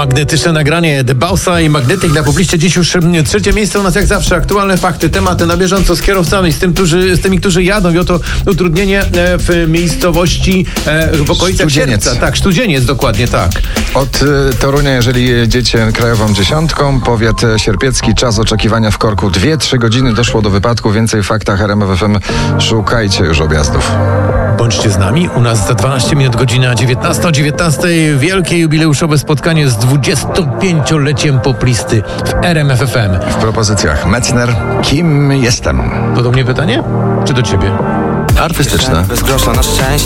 magnetyczne nagranie The Bausa i Magnetyk na pobliście. Dziś już trzecie miejsce u nas jak zawsze. Aktualne fakty, tematy na bieżąco z kierowcami, z tymi, którzy jadą. I oto utrudnienie w miejscowości w okolicach Sierpca. Tak, Studzieniec, dokładnie tak. Od Torunia, jeżeli jedziecie krajową dziesiątką, powiat sierpiecki, czas oczekiwania w korku 2-3 godziny. Doszło do wypadku. Więcej w faktach RMF FM. Szukajcie już objazdów. Bądźcie z nami. U nas za 12 minut godzina 19. O 19 wielkie jubileuszowe spotkanie z 25-leciem poplisty w RMF FM. W propozycjach Metzner, Kim jestem? To do mnie pytanie? Czy do ciebie? Artystyczne. Bez grosza na szczęście.